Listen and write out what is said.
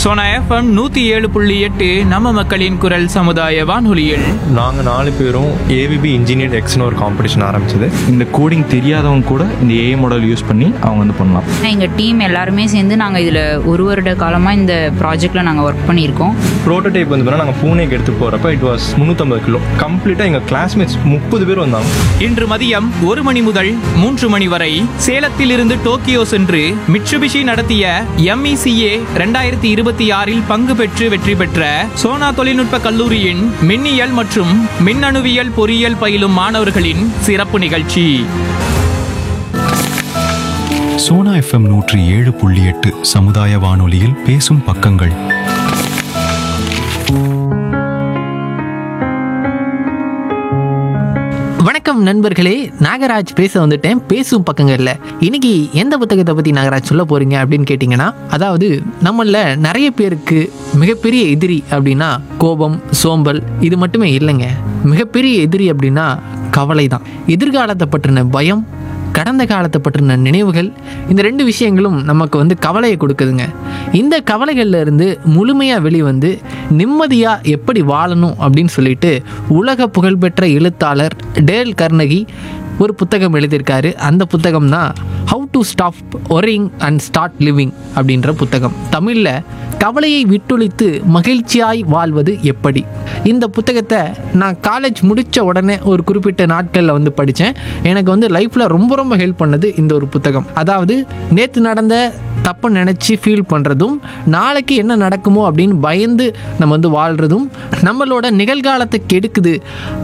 Sona FM 107.8 நம்ம மக்களின் குரல் சமுதாய வானொலியில் நாங்கள் 4 பேரும் ஏவிபி இன்ஜினியர் எக்ஸ்னு ஒரு காம்படிஷன் ஆரம்பிச்சது. இந்த கோடிங் தெரியாதவங்க கூட இந்த ஏஐ மாடல் யூஸ் பண்ணி அவங்க வந்து பண்ணலாம். எங்கள் டீம் எல்லாருமே சேர்ந்து நாங்கள் இதில் ஒரு வருட காலமாக இந்த ப்ராஜெக்டில் நாங்கள் ஒர்க் பண்ணியிருக்கோம். ப்ரோட்டோடைப் வந்து நாங்கள் பூனேக்கு எடுத்து போகிறப்ப இட் வாஸ் 350 கிலோ. கம்ப்ளீட்டாக எங்கள் கிளாஸ்மேட்ஸ் 30 பேர் வந்தாங்க. இன்று மதியம் 1 மணி முதல் 3 மணி வரை சேலத்தில் இருந்து டோக்கியோ சென்று மிட்சுபிஷி நடத்திய MECA 2026 பங்கு பெற்று வெற்றி பெற்ற சோனா தொழில்நுட்ப கல்லூரியின் மின்னியல் மற்றும் மின்னணுவியல் பொறியியல் பயிலும் மாணவர்களின் சிறப்பு நிகழ்ச்சி. சோனா FM 107.8 சமுதாய வானொலியில் பேசும் பக்கங்கள். வணக்கம் நண்பர்களே, நாகராஜ் பேச வந்துட்டேன். பேசும் பக்கங்கள்ல இன்னைக்கு எந்த புத்தகத்தை பற்றி நாகராஜ் சொல்ல போறீங்க அப்படின்னு கேட்டிங்கன்னா, அதாவது நம்மள நிறைய பேருக்கு மிகப்பெரிய எதிரி அப்படின்னா கோபம், சோம்பல் இது மட்டுமே இல்லைங்க. மிகப்பெரிய எதிரி அப்படின்னா கவலை தான். எதிர்காலத்தை பற்றின பயம், கடந்த காலத்தை பற்றின நினைவுகள், இந்த 2 விஷயங்களும் நமக்கு வந்து கவலையை கொடுக்குதுங்க. இந்த கவலைகள்ல இருந்து முழுமையாக வெளிவந்து நிம்மதியாக எப்படி வாழணும் அப்படின்னு சொல்லிட்டு உலக புகழ்பெற்ற எழுத்தாளர் டேல் கர்னகி ஒரு புத்தகம் எழுதியிருக்காரு. அந்த புத்தகம் தான் how to stop worrying and start living அப்படின்ற புத்தகம். தமிழில் கவலையை விட்டொழித்து மகிழ்ச்சியாய் வாழ்வது எப்படி. இந்த புத்தகத்தை நான் காலேஜ் முடித்த உடனே ஒரு குறிப்பிட்ட நாட்களில் வந்து படித்தேன். எனக்கு வந்து லைஃப்பில் ரொம்ப ரொம்ப ஹெல்ப் பண்ணது இந்த ஒரு புத்தகம். அதாவது நேற்று நடந்த தப்பை நினச்சி ஃபீல் பண்ணுறதும், நாளைக்கு என்ன நடக்குமோ அப்படின்னு பயந்து நம்ம வந்து வாழ்கிறதும் நம்மளோட நிகழ்காலத்தை கெடுக்குது.